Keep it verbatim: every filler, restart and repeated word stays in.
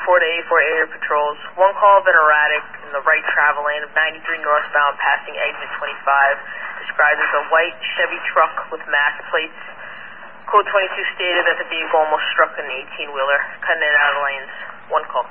four to eighty-four area patrols. One call of an erratic in the right travel lane of ninety-three northbound passing exit twenty-five. Described as a white Chevy truck with mass plates. Code twenty-two stated that the vehicle almost struck an eighteen-wheeler, cutting it out of the lanes. One call.